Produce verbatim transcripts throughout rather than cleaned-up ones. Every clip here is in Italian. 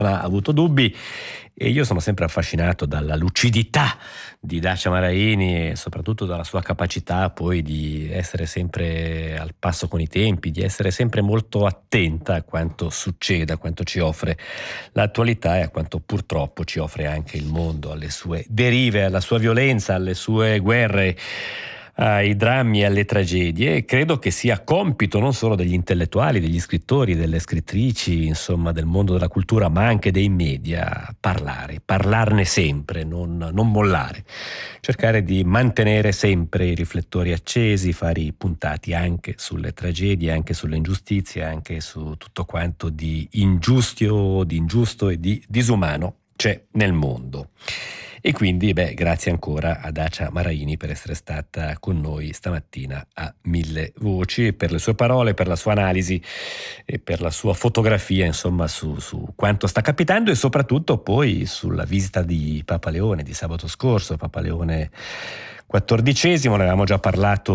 ha avuto dubbi, e io sono sempre affascinato dalla lucidità di Dacia Maraini e soprattutto dalla sua capacità poi di essere sempre al passo con i tempi, di essere sempre molto attenta a quanto succede, a quanto ci offre l'attualità e a quanto purtroppo ci offre anche il mondo, alle sue derive, alla sua violenza, alle sue guerre, ai drammi e alle tragedie. E credo che sia compito non solo degli intellettuali, degli scrittori, delle scrittrici, insomma del mondo della cultura, ma anche dei media, parlare, parlarne sempre, non, non mollare, cercare di mantenere sempre i riflettori accesi, fare i puntati anche sulle tragedie, anche sulle ingiustizie, anche su tutto quanto di ingiusto, di ingiusto e di disumano c'è nel mondo. E quindi, beh, grazie ancora a Dacia Maraini per essere stata con noi stamattina a Mille Voci, per le sue parole, per la sua analisi e per la sua fotografia, insomma, su, su quanto sta capitando e soprattutto poi sulla visita di Papa Leone di sabato scorso, Papa Leone quattordicesimo, ne avevamo già parlato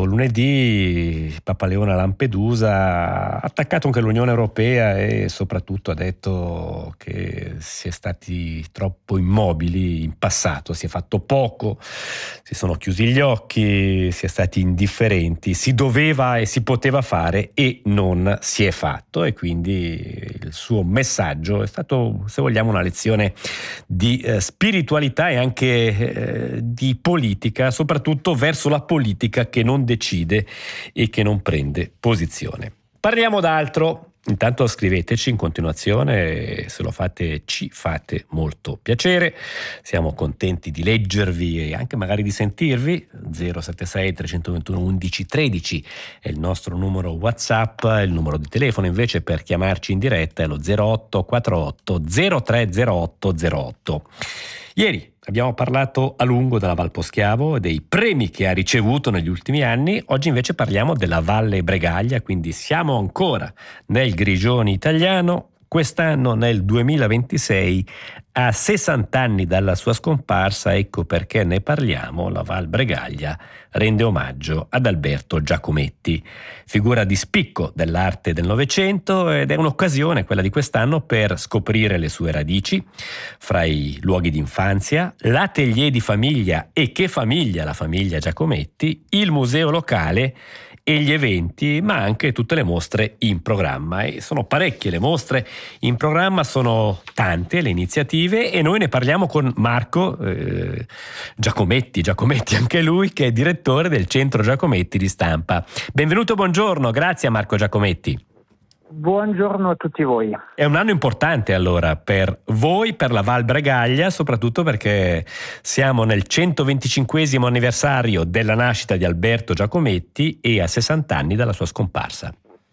lunedì. Papa Leone a Lampedusa ha attaccato anche l'Unione Europea e soprattutto ha detto che si è stati troppo immobili in passato, si è fatto poco, si sono chiusi gli occhi, si è stati indifferenti, si doveva e si poteva fare e non si è fatto, e quindi il suo messaggio è stato, se vogliamo, una lezione di eh, spiritualità e anche eh, di politica, soprattutto verso la politica che non decide e che non prende posizione. Parliamo d'altro. Intanto scriveteci in continuazione, se lo fate ci fate molto piacere, siamo contenti di leggervi e anche magari di sentirvi. Zero sette sei tre due uno undici tredici è il nostro numero WhatsApp, il numero di telefono invece per chiamarci in diretta è lo zero otto quattro otto zero tre zero otto zero otto. Ieri abbiamo parlato a lungo della Val Poschiavo e dei premi che ha ricevuto negli ultimi anni. Oggi invece parliamo della Valle Bregaglia, quindi siamo ancora nel Grigioni italiano. Quest'anno, nel duemilaventisei, a sessanta anni dalla sua scomparsa, ecco perché ne parliamo, la Val Bregaglia rende omaggio ad Alberto Giacometti, figura di spicco dell'arte del Novecento, ed è un'occasione, quella di quest'anno, per scoprire le sue radici fra i luoghi d'infanzia, l'atelier di famiglia, e che famiglia, la famiglia Giacometti, il museo locale e gli eventi, ma anche tutte le mostre in programma. E sono parecchie le mostre in programma, sono tante le iniziative, e noi ne parliamo con Marco eh, Giacometti, Giacometti anche lui, che è direttore del Centro Giacometti di Stampa. Benvenuto, buongiorno, grazie a Marco Giacometti. Buongiorno a tutti voi. È un anno importante allora per voi, per la Val Bregaglia, soprattutto perché siamo nel centoventicinquesimo anniversario della nascita di Alberto Giacometti e a sessanta anni dalla sua scomparsa.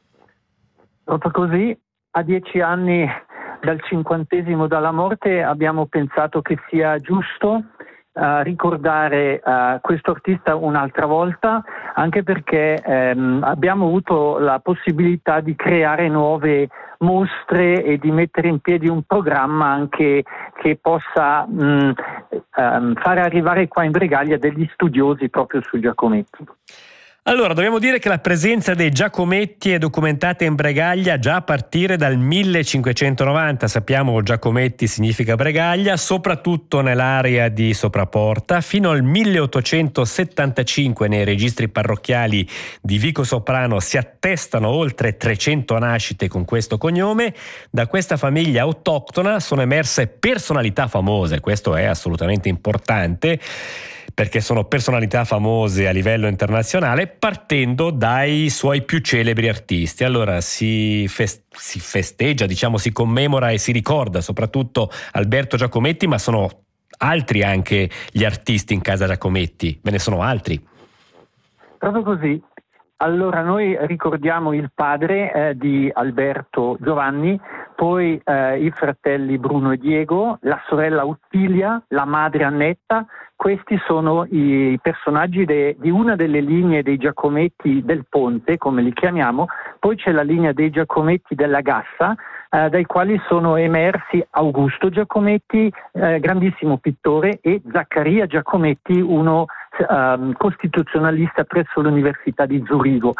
Proprio così, a dieci anni dal cinquantesimo dalla morte, abbiamo pensato che sia giusto Uh, ricordare uh, questo artista un'altra volta, anche perché um, abbiamo avuto la possibilità di creare nuove mostre e di mettere in piedi un programma anche che possa um, um, fare arrivare qua in Bregaglia degli studiosi proprio su Giacometti. Allora, dobbiamo dire che la presenza dei Giacometti è documentata in Bregaglia già a partire dal millecinquecentonovanta. Sappiamo Giacometti significa Bregaglia, soprattutto nell'area di Sopraporta. Fino al milleottocentosettantacinque nei registri parrocchiali di Vico Soprano si attestano oltre trecento nascite con questo cognome. Da questa famiglia autoctona sono emerse personalità famose, questo è assolutamente importante, perché sono personalità famose a livello internazionale, partendo dai suoi più celebri artisti. Allora si, fest- si festeggia, diciamo, si commemora e si ricorda soprattutto Alberto Giacometti, ma sono altri anche gli artisti in casa Giacometti, ve ne sono altri. Proprio così. Allora noi ricordiamo il padre eh, di Alberto, Giovanni, poi eh, i fratelli Bruno e Diego, la sorella Ottilia, la madre Annetta. Questi sono i personaggi de, di una delle linee dei Giacometti del Ponte, come li chiamiamo. Poi c'è la linea dei Giacometti della Gassa, eh, dai quali sono emersi Augusto Giacometti, eh, grandissimo pittore, e Zaccaria Giacometti, uno eh, costituzionalista presso l'Università di Zurigo.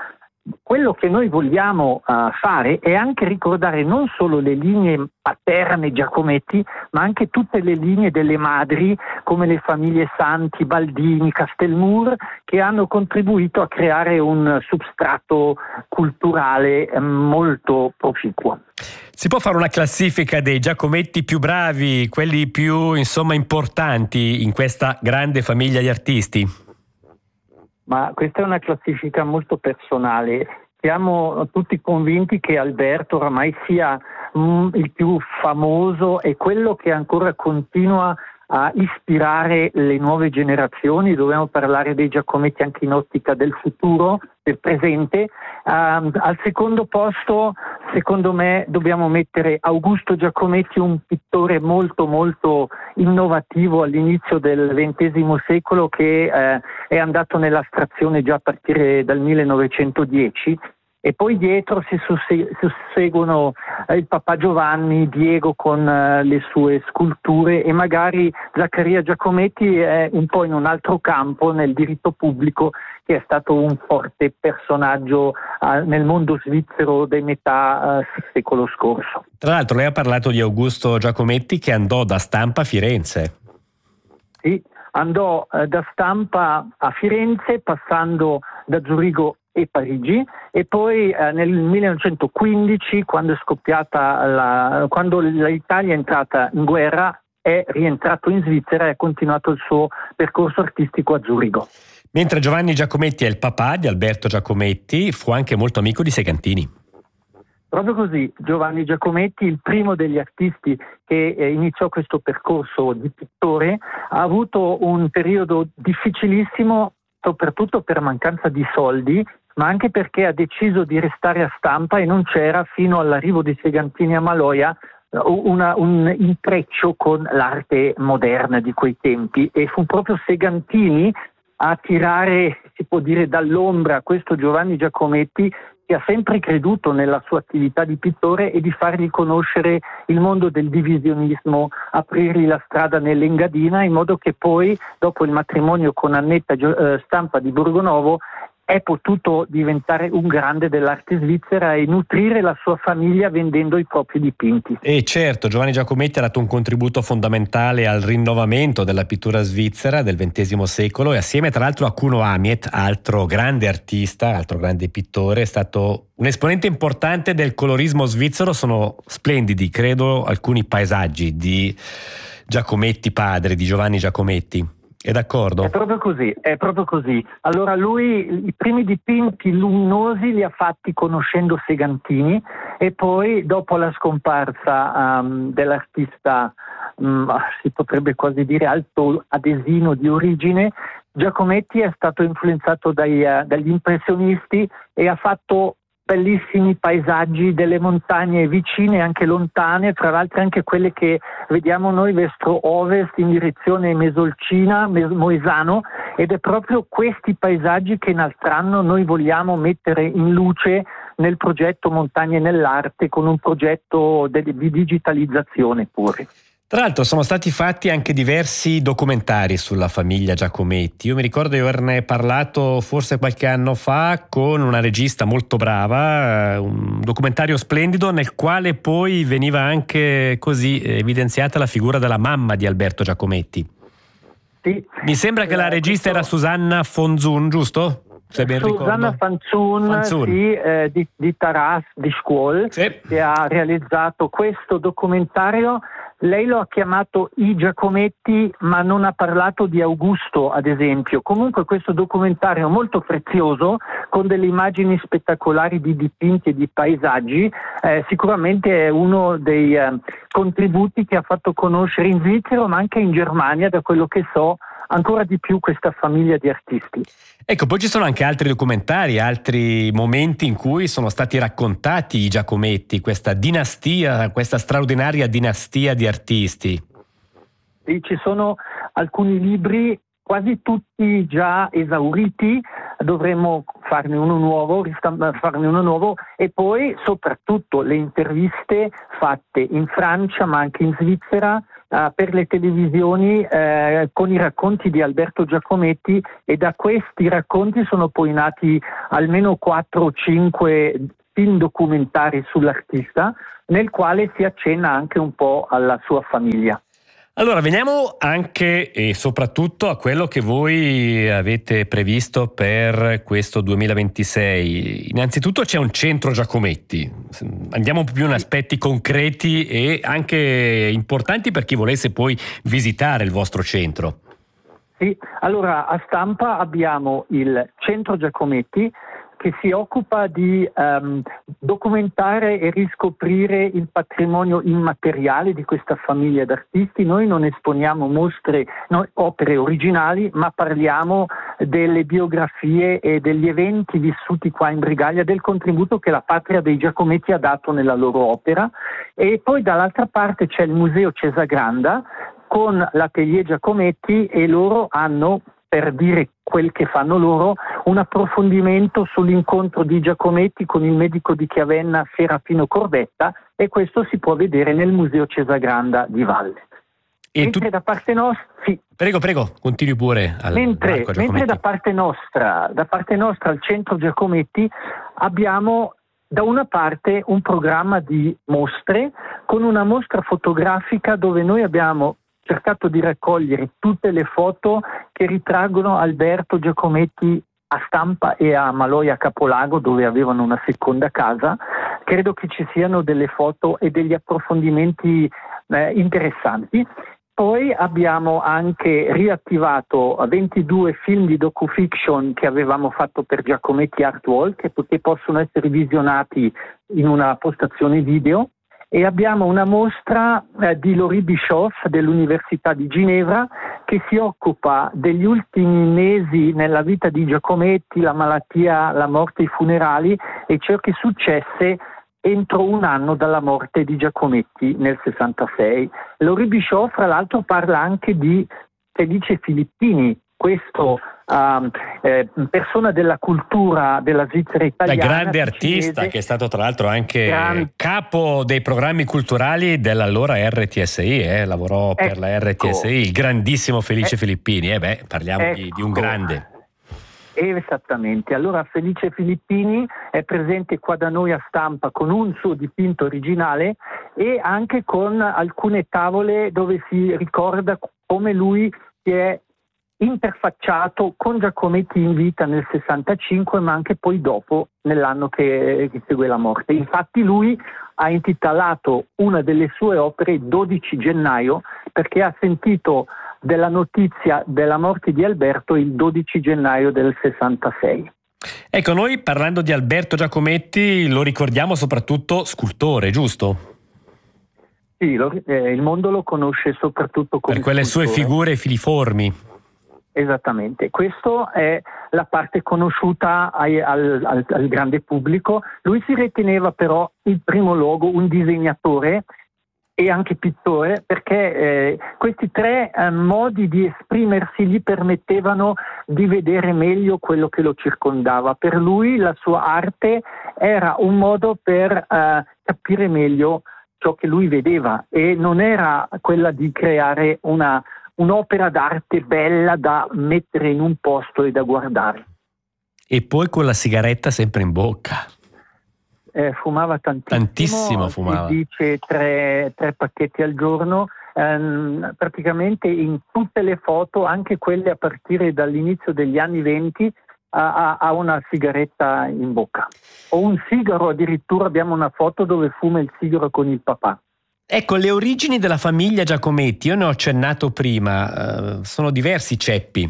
quello che noi vogliamo uh, fare è anche ricordare non solo le linee paterne Giacometti, ma anche tutte le linee delle madri, come le famiglie Santi, Baldini, Castelmur, che hanno contribuito a creare un substrato culturale eh, molto proficuo. Si può fare una classifica dei Giacometti più bravi, quelli più, insomma, importanti in questa grande famiglia di artisti? Ma questa è una classifica molto personale. Siamo tutti convinti che Alberto oramai sia mm, il più famoso e quello che ancora continua a ispirare le nuove generazioni. Dobbiamo parlare dei Giacometti anche in ottica del futuro, del presente. Uh, al secondo posto, secondo me, dobbiamo mettere Augusto Giacometti, un pittore molto molto innovativo all'inizio del ventesimo secolo, che eh, è andato nell'astrazione già a partire dal millenovecentodieci. E poi dietro si susseguono eh, il Papa Giovanni, Diego con eh, le sue sculture, e magari Zaccaria Giacometti è un po' in un altro campo, nel diritto pubblico, che è stato un forte personaggio eh, nel mondo svizzero di metà eh, secolo scorso. Tra l'altro lei ha parlato di Augusto Giacometti, che andò da Stampa a Firenze. Sì, andò eh, da Stampa a Firenze, passando da Zurigo e Parigi, e poi eh, nel millenovecentoquindici, quando è scoppiata la, quando l'Italia è entrata in guerra, è rientrato in Svizzera e ha continuato il suo percorso artistico a Zurigo. Mentre Giovanni Giacometti è il papà di Alberto Giacometti, fu anche molto amico di Segantini. Proprio così, Giovanni Giacometti, il primo degli artisti che eh, iniziò questo percorso di pittore, ha avuto un periodo difficilissimo, soprattutto per mancanza di soldi, ma anche perché ha deciso di restare a Stampa e non c'era, fino all'arrivo di Segantini a Maloja, una, un intreccio con l'arte moderna di quei tempi, e fu proprio Segantini a tirare, si può dire, dall'ombra questo Giovanni Giacometti, che ha sempre creduto nella sua attività di pittore, e di fargli conoscere il mondo del divisionismo, aprirgli la strada nell'Engadina, in modo che poi, dopo il matrimonio con Annetta eh, Stampa di Borgonovo, è potuto diventare un grande dell'arte svizzera e nutrire la sua famiglia vendendo i propri dipinti. E certo, Giovanni Giacometti ha dato un contributo fondamentale al rinnovamento della pittura svizzera del ventesimo secolo, e assieme tra l'altro a Kuno Amiet, altro grande artista, altro grande pittore, è stato un esponente importante del colorismo svizzero. Sono splendidi, credo, alcuni paesaggi di Giacometti padre, di Giovanni Giacometti. È d'accordo? È proprio così, è proprio così. Allora lui i primi dipinti luminosi li ha fatti conoscendo Segantini, e poi dopo la scomparsa um, dell'artista, um, si potrebbe quasi dire alto adesino di origine, Giacometti è stato influenzato dai, uh, dagli impressionisti e ha fatto bellissimi paesaggi delle montagne vicine e anche lontane, tra l'altro anche quelle che vediamo noi verso ovest in direzione Mesolcina, Moesano, ed è proprio questi paesaggi che in Altr'anno noi vogliamo mettere in luce nel progetto Montagne nell'Arte, con un progetto di digitalizzazione pure. Tra l'altro sono stati fatti anche diversi documentari sulla famiglia Giacometti. Io mi ricordo di averne parlato forse qualche anno fa con una regista molto brava, un documentario splendido nel quale poi veniva anche così evidenziata la figura della mamma di Alberto Giacometti. Sì. Mi sembra che la regista era Susanna Fonzun, giusto? Se ben Susanna Fanzun, Fanzun. Sì, eh, di, di Taras di Scuol, sì. che ha realizzato questo documentario. Lei lo ha chiamato I Giacometti, ma non ha parlato di Augusto, ad esempio. Comunque questo documentario molto prezioso, con delle immagini spettacolari di dipinti e di paesaggi, eh, sicuramente è uno dei eh, contributi che ha fatto conoscere in Svizzera, ma anche in Germania, da quello che so, ancora di più questa famiglia di artisti. Ecco, poi ci sono anche altri documentari, altri momenti in cui sono stati raccontati i Giacometti, questa dinastia, questa straordinaria dinastia di artisti. Sì, ci sono alcuni libri, quasi tutti già esauriti, dovremmo farne uno nuovo, farne uno nuovo, e poi soprattutto le interviste fatte in Francia ma anche in Svizzera uh, per le televisioni uh, con i racconti di Alberto Giacometti, e da questi racconti sono poi nati almeno quattro o cinque film documentari sull'artista, nel quale si accenna anche un po' alla sua famiglia. Allora, veniamo anche e soprattutto a quello che voi avete previsto per questo duemilaventisei. Innanzitutto c'è un centro Giacometti. Andiamo più in aspetti concreti e anche importanti per chi volesse poi visitare il vostro centro. Sì, allora a Stampa abbiamo il centro Giacometti, che si occupa di um, documentare e riscoprire il patrimonio immateriale di questa famiglia d'artisti. Noi non esponiamo mostre, no, opere originali, ma parliamo delle biografie e degli eventi vissuti qua in Brigaglia, del contributo che la patria dei Giacometti ha dato nella loro opera. E poi dall'altra parte c'è il Museo Cesagranda con l'Atelier Giacometti, e loro hanno, per dire quel che fanno loro, un approfondimento sull'incontro di Giacometti con il medico di Chiavenna Serafino Corvetta, e questo si può vedere nel Museo Cesagranda di Valle. E mentre tu... da parte nostra, sì. Prego, prego, continui pure. Al mentre, mentre da parte nostra, da parte nostra al centro Giacometti abbiamo da una parte un programma di mostre, con una mostra fotografica dove noi abbiamo cercato di raccogliere tutte le foto che ritraggono Alberto Giacometti a Stampa e a Maloja Capolago, dove avevano una seconda casa. Credo che ci siano delle foto e degli approfondimenti eh, interessanti. Poi abbiamo anche riattivato ventidue film di docufiction che avevamo fatto per Giacometti Art Wall, che, che possono essere visionati in una postazione video. E abbiamo una mostra eh, di Laurie Bischoff dell'Università di Ginevra, che si occupa degli ultimi mesi nella vita di Giacometti, la malattia, la morte, i funerali e ciò che successe entro un anno dalla morte di Giacometti nel sessantasei. Laurie Bischoff, fra l'altro, parla anche di Felice Filippini, questo uh, eh, persona della cultura della Svizzera italiana. La grande artista, che è stato tra l'altro anche gran... capo dei programmi culturali dell'allora R T S I, eh? lavorò ecco. per la R T S I, il grandissimo Felice eh, Filippini. Eh beh, parliamo ecco. di, di un grande. Esattamente, allora Felice Filippini è presente qua da noi a Stampa con un suo dipinto originale e anche con alcune tavole dove si ricorda come lui si è interfacciato con Giacometti in vita nel sessantacinque, ma anche poi dopo, nell'anno che, che segue la morte. Infatti lui ha intitolato una delle sue opere dodici gennaio, perché ha sentito della notizia della morte di Alberto il dodici gennaio del sessantasei. Ecco, noi parlando di Alberto Giacometti lo ricordiamo soprattutto scultore, giusto? Sì, lo, eh, il mondo lo conosce soprattutto come per quelle scultore. Sue figure filiformi. Esattamente, questa è la parte conosciuta ai, al, al, al grande pubblico. Lui si riteneva però in primo luogo un disegnatore e anche pittore, perché eh, questi tre eh, modi di esprimersi gli permettevano di vedere meglio quello che lo circondava. Per lui la sua arte era un modo per eh, capire meglio ciò che lui vedeva, e non era quella di creare una un'opera d'arte bella da mettere in un posto e da guardare. E poi con la sigaretta sempre in bocca. Eh, fumava tantissimo. Tantissimo fumava. Si dice tre, tre pacchetti al giorno. Ehm, praticamente in tutte le foto, anche quelle a partire dall'inizio degli anni venti, ha, ha una sigaretta in bocca. O un sigaro, addirittura abbiamo una foto dove fuma il sigaro con il papà. Ecco, le origini della famiglia Giacometti, io ne ho accennato prima, uh, sono diversi ceppi.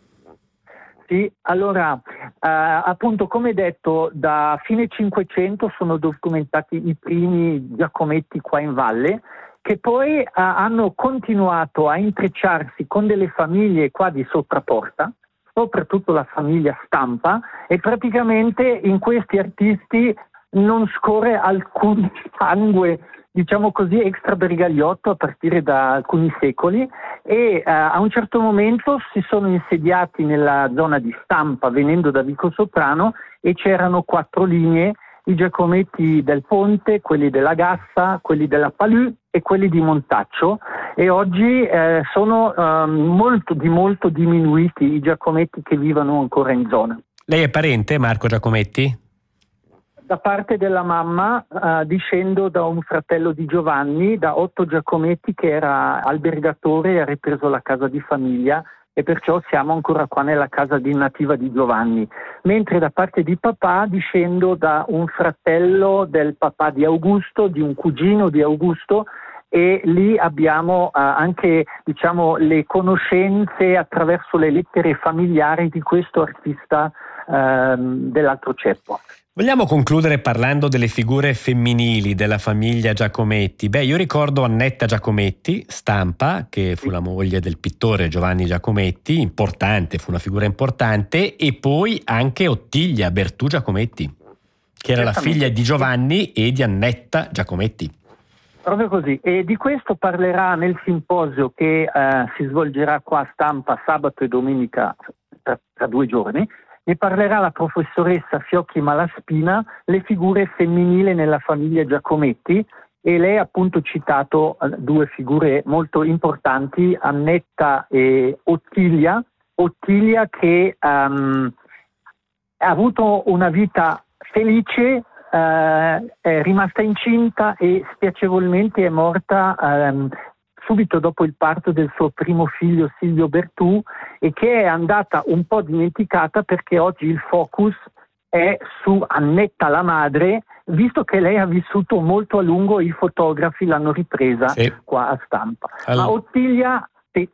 Sì, allora, uh, appunto come detto, da fine Cinquecento sono documentati i primi Giacometti qua in valle, che poi uh, hanno continuato a intrecciarsi con delle famiglie qua di Sottraporta, soprattutto la famiglia Stampa, e praticamente in questi artisti non scorre alcun sangue, diciamo così, extra brigagliotto a partire da alcuni secoli, e uh, a un certo momento si sono insediati nella zona di Stampa venendo da Vico Soprano, e c'erano quattro linee i Giacometti del Ponte, quelli della Gassa, quelli della Palù e quelli di Montaccio, e oggi eh, sono eh, molto di molto diminuiti i Giacometti che vivono ancora in zona. Lei è parente, Marco Giacometti? Da parte della mamma eh, discendo da un fratello di Giovanni, da Otto Giacometti, che era albergatore e ha ripreso la casa di famiglia, e perciò siamo ancora qua nella casa di nativa di Giovanni. Mentre da parte di papà discendo da un fratello del papà di Augusto, di un cugino di Augusto, e lì abbiamo eh, anche, diciamo, le conoscenze attraverso le lettere familiari di questo artista ehm, dell'altro ceppo. Vogliamo concludere parlando delle figure femminili della famiglia Giacometti. Beh, io ricordo Annetta Giacometti, Stampa, che fu la moglie del pittore Giovanni Giacometti, importante, fu una figura importante, e poi anche Ottilia Bertù Giacometti, che era la figlia di Giovanni e di Annetta Giacometti. Proprio così, e di questo parlerà nel simposio che eh, si svolgerà qua a Stampa sabato e domenica tra, tra due giorni. Ne parlerà la professoressa Fiocchi Malaspina, le figure femminili nella famiglia Giacometti, e lei ha appunto citato due figure molto importanti, Annetta e Ottilia. Ottilia che um, ha avuto una vita felice, uh, è rimasta incinta e spiacevolmente è morta um, subito dopo il parto del suo primo figlio Silvio Bertù, e che è andata un po' dimenticata perché oggi il focus è su Annetta la madre, visto che lei ha vissuto molto a lungo, i fotografi l'hanno ripresa sì. qua a Stampa. Allora. Ma Ottilia... Sì.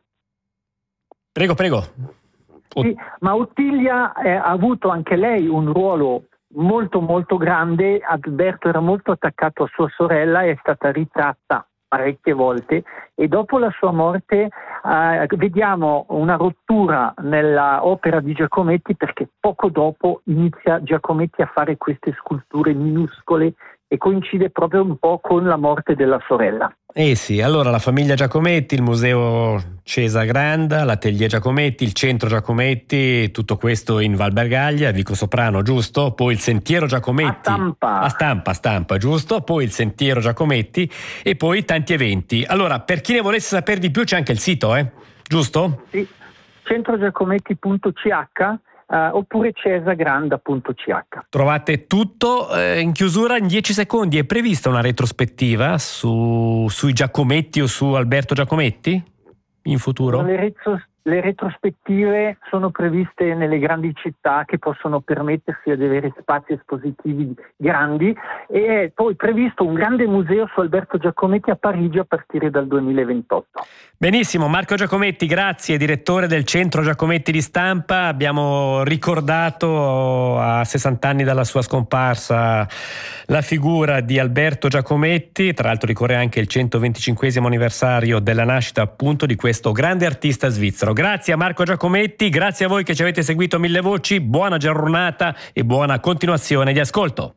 Prego, prego. Sì, ma Ottilia eh, ha avuto anche lei un ruolo molto molto grande. Alberto era molto attaccato a sua sorella e è stata ritratta parecchie volte, e dopo la sua morte eh, vediamo una rottura nella opera di Giacometti, perché poco dopo inizia Giacometti a fare queste sculture minuscole e coincide proprio un po' con la morte della sorella. Eh sì, allora la famiglia Giacometti, il museo Cesa Granda, l'atelier Giacometti, il centro Giacometti, tutto questo in Val Bergaglia, Vico Soprano, giusto? Poi il sentiero Giacometti. A Stampa. A Stampa, a Stampa, giusto? Poi il sentiero Giacometti e poi tanti eventi. Allora, per chi ne volesse sapere di più c'è anche il sito, eh? Giusto? Sì, centrogiacometti punto c h Uh, oppure cesagranda punto c h. Trovate tutto. Eh, in chiusura, in dieci secondi, è prevista una retrospettiva su, sui Giacometti o su Alberto Giacometti in futuro? Le, retro, le retrospettive sono previste nelle grandi città che possono permettersi di avere spazi espositivi grandi, e è poi previsto un grande museo su Alberto Giacometti a Parigi a partire dal duemilaventotto. Benissimo, Marco Giacometti, grazie, direttore del Centro Giacometti di Stampa. Abbiamo ricordato a sessanta anni dalla sua scomparsa la figura di Alberto Giacometti, tra l'altro ricorre anche il centoventicinquesimo anniversario della nascita appunto di questo grande artista svizzero. Grazie a Marco Giacometti, grazie a voi che ci avete seguito Mille Voci, buona giornata e buona continuazione di ascolto.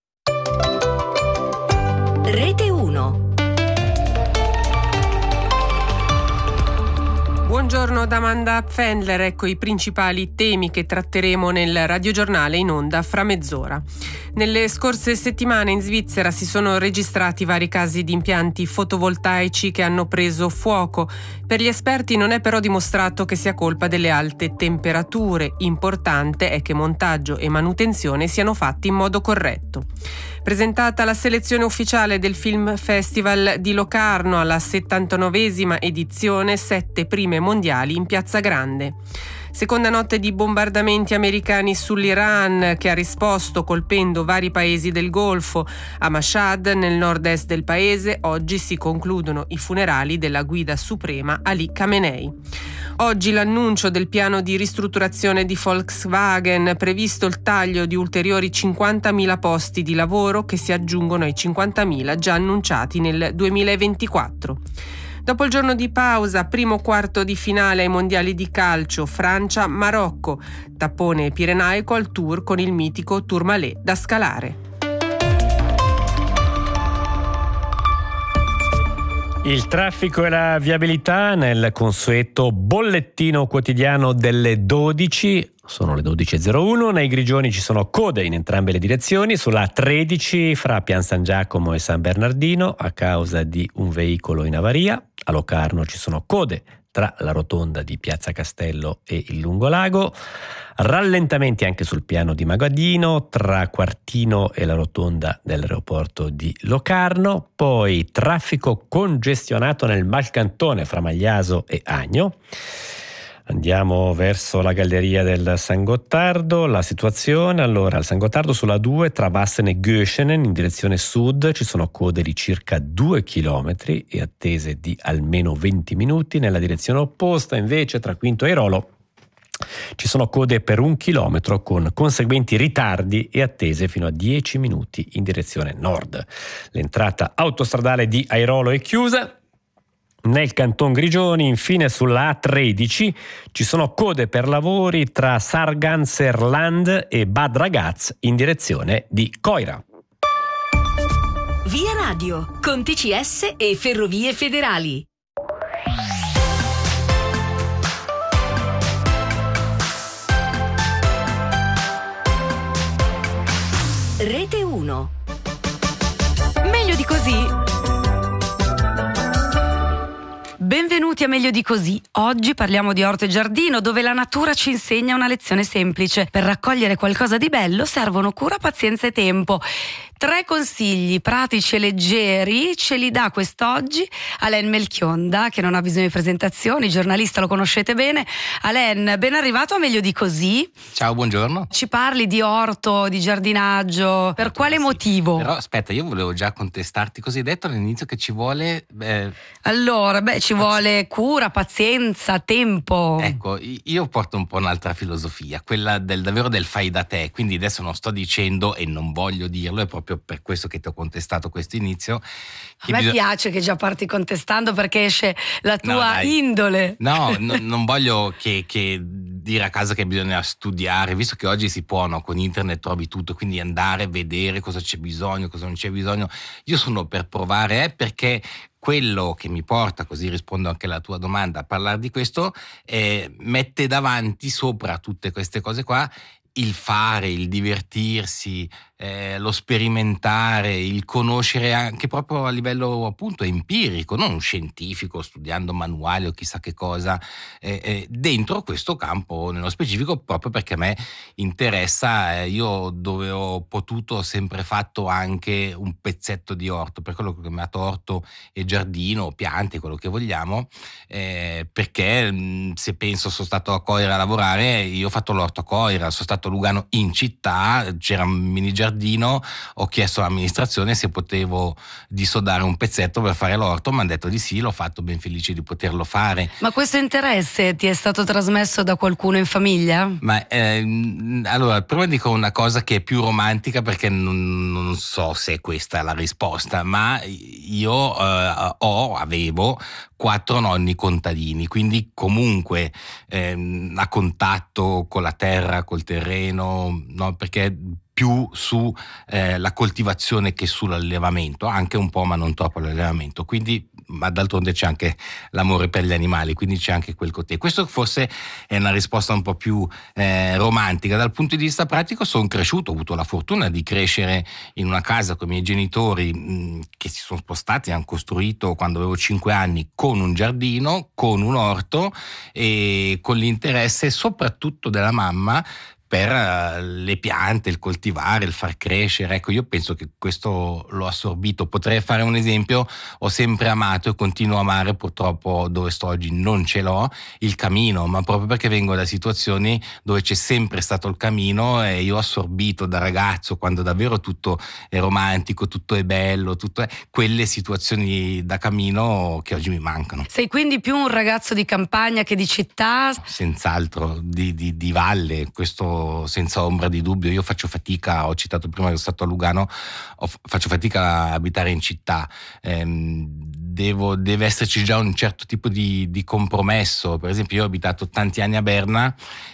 Rete uno. Buongiorno da Amanda Pfändler, ecco i principali temi che tratteremo nel radiogiornale in onda fra mezz'ora. Nelle scorse settimane in Svizzera si sono registrati vari casi di impianti fotovoltaici che hanno preso fuoco. Per gli esperti non è però dimostrato che sia colpa delle alte temperature. Importante è che montaggio e manutenzione siano fatti in modo corretto. Presentata la selezione ufficiale del Film Festival di Locarno alla settantanovesima edizione, sette prime mondiali in Piazza Grande. Seconda notte di bombardamenti americani sull'Iran, che ha risposto colpendo vari paesi del Golfo. A Mashhad, nel nord-est del paese, oggi si concludono i funerali della guida suprema Ali Khamenei. Oggi l'annuncio del piano di ristrutturazione di Volkswagen, previsto il taglio di ulteriori cinquantamila posti di lavoro che si aggiungono ai cinquantamila già annunciati nel duemilaventiquattro. Dopo il giorno di pausa, primo quarto di finale ai mondiali di calcio, Francia-Marocco, tappone pirenaico al Tour con il mitico Tourmalet da scalare. Il traffico e la viabilità nel consueto bollettino quotidiano delle dodici. Sono le dodici e zero uno, nei Grigioni ci sono code in entrambe le direzioni, sulla A tredici fra Pian San Giacomo e San Bernardino a causa di un veicolo in avaria. A Locarno ci sono code tra la rotonda di Piazza Castello e il Lungolago, rallentamenti anche sul piano di Magadino tra Quartino e la rotonda dell'aeroporto di Locarno, poi traffico congestionato nel Malcantone fra Magliaso e Agno. Andiamo verso la galleria del San Gottardo. La situazione, allora, al San Gottardo sulla due tra Vassen e Göschenen in direzione sud ci sono code di circa due chilometri e attese di almeno venti minuti. Nella direzione opposta invece tra Quinto e Airolo ci sono code per un chilometro con conseguenti ritardi e attese fino a dieci minuti in direzione nord. L'entrata autostradale di Airolo è chiusa. Nel Canton Grigioni, infine, sulla A tredici ci sono code per lavori tra Sarganserland e Bad Ragaz in direzione di Coira. Via Radio, con T C S e Ferrovie Federali. Rete uno. Meglio di così. Benvenuti a Meglio di così. Oggi parliamo di orto e giardino, dove la natura ci insegna una lezione semplice. Per raccogliere qualcosa di bello servono cura, pazienza e tempo. Tre consigli pratici e leggeri ce li dà quest'oggi Alain Melchionda, che non ha bisogno di presentazioni, giornalista, lo conoscete bene. Alain, ben arrivato a Meglio di così. Ciao, buongiorno. Ci parli di orto, di giardinaggio, per quale sì. motivo? Però aspetta, io volevo già contestarti, così hai detto all'inizio che ci vuole... Eh... Allora, beh, ci vuole cura, pazienza, tempo. Ecco, io porto un po' un'altra filosofia, quella del davvero del fai da te, quindi adesso non sto dicendo, e non voglio dirlo, è proprio per questo che ti ho contestato questo inizio. A me bisog- piace che già parti contestando, perché esce la tua no, indole. No, no, non voglio che, che dire a casa che bisogna studiare, visto che oggi si può, no? Con internet trovi tutto, quindi andare a vedere cosa c'è bisogno, cosa non c'è bisogno. Io sono per provare, eh, perché quello che mi porta, così rispondo anche alla tua domanda, a parlare di questo, eh, mette davanti sopra tutte queste cose qua il fare, il divertirsi, eh, lo sperimentare, il conoscere anche proprio a livello appunto empirico, non scientifico, studiando manuali o chissà che cosa, eh, eh, dentro questo campo nello specifico, proprio perché a me interessa. Eh, io dove ho potuto ho sempre fatto anche un pezzetto di orto, per quello che ho chiamato orto e giardino, piante, quello che vogliamo, eh, perché mh, se penso sono stato a Coira a lavorare, io ho fatto l'orto a Coira, sono stato a Lugano in città, c'era un mini giardino, ho chiesto all'amministrazione se potevo dissodare un pezzetto per fare l'orto, mi hanno detto di sì, l'ho fatto, ben felice di poterlo fare. Ma questo interesse ti è stato trasmesso da qualcuno in famiglia? Ma ehm, allora, prima dico una cosa che è più romantica, perché non, non so se questa è la risposta, ma io eh, ho, avevo quattro nonni contadini, quindi comunque ehm, a contatto con la terra, col terreno, no? Perché più su eh, la coltivazione che sull'allevamento, anche un po' ma non troppo l'allevamento, quindi, ma d'altronde c'è anche l'amore per gli animali, quindi c'è anche quel côté. Questo forse è una risposta un po' più eh, romantica. Dal punto di vista pratico sono cresciuto, ho avuto la fortuna di crescere in una casa con i miei genitori mh, che si sono spostati, hanno costruito quando avevo cinque anni, con un giardino, con un orto e con l'interesse soprattutto della mamma per le piante, il coltivare, il far crescere. Ecco, io penso che questo l'ho assorbito. Potrei fare un esempio: ho sempre amato e continuo a amare, purtroppo dove sto oggi non ce l'ho, il camino, ma proprio perché vengo da situazioni dove c'è sempre stato il camino e io ho assorbito da ragazzo, quando davvero tutto è romantico, tutto è bello, tutto è quelle situazioni da camino che oggi mi mancano. Sei quindi più un ragazzo di campagna che di città? Senz'altro, di, di, di valle, questo senza ombra di dubbio. Io faccio fatica, ho citato prima che sono stato a Lugano, ho, faccio fatica a abitare in città. Ehm, devo, deve esserci già un certo tipo di, di compromesso. Per esempio, io ho abitato tanti anni a Berna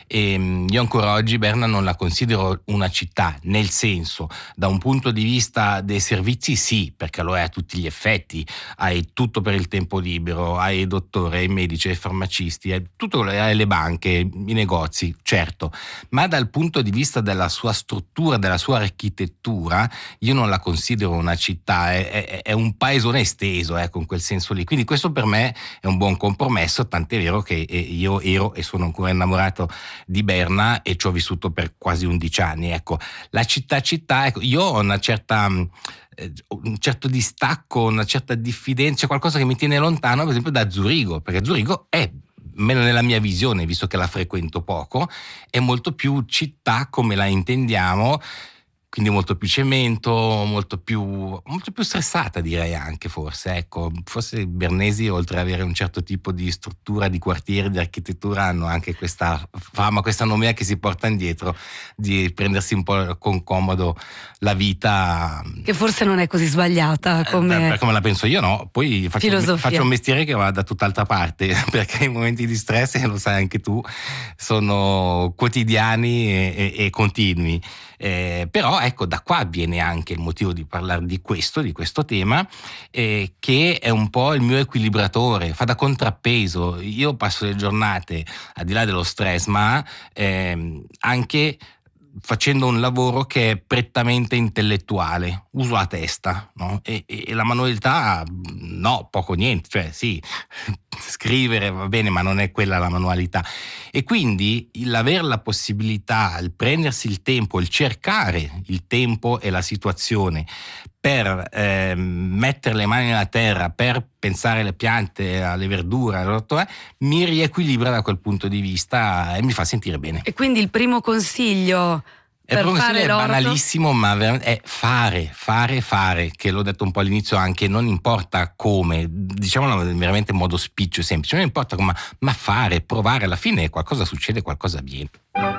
e io ancora oggi Berna non la considero una città, nel senso, da un punto di vista dei servizi sì, perché lo è a tutti gli effetti, hai tutto per il tempo libero, hai i dottori, hai i medici, hai i farmacisti, hai tutto, hai le banche, i negozi, certo, ma dal punto di vista della sua struttura, della sua architettura, io non la considero una città, è, è, è un paesone esteso, ecco, in quel senso lì. Quindi questo per me è un buon compromesso, tant'è vero che io ero e sono ancora innamorato di Berna e ci ho vissuto per quasi undici anni. Ecco, la città città, ecco, io ho una certa un certo distacco, una certa diffidenza, qualcosa che mi tiene lontano, per esempio, da Zurigo, perché Zurigo è, meno nella mia visione, visto che la frequento poco, è molto più città come la intendiamo, quindi molto più cemento, molto più, molto più stressata, direi anche, forse. Ecco, forse i bernesi, oltre ad avere un certo tipo di struttura, di quartieri, di architettura, hanno anche questa fama, questa nomea che si portano dietro di prendersi un po' con comodo la vita. Che forse non è così sbagliata come, eh, come la penso io, no? Poi faccio, faccio un mestiere che va da tutt'altra parte, perché i momenti di stress, e lo sai anche tu, sono quotidiani e, e, e continui. Eh, però ecco, da qua viene anche il motivo di parlare di questo, di questo tema, eh, che è un po' il mio equilibratore, fa da contrappeso. Io passo le giornate, al di là dello stress, ma eh, anche facendo un lavoro che è prettamente intellettuale, uso la testa, no? E, e la manualità no, poco niente, cioè sì, scrivere va bene, ma non è quella la manualità. E quindi l'aver la possibilità, il prendersi il tempo, il cercare il tempo e la situazione per eh, mettere le mani nella terra, per pensare alle piante, alle verdure, all'orto, mi riequilibra da quel punto di vista e mi fa sentire bene. E quindi il primo consiglio per il primo fare consiglio l'orto è banalissimo, ma è fare, fare, fare, che l'ho detto un po' all'inizio anche, non importa come, diciamolo veramente in modo spiccio e semplice, non importa come, ma fare, provare, alla fine qualcosa succede, qualcosa avviene.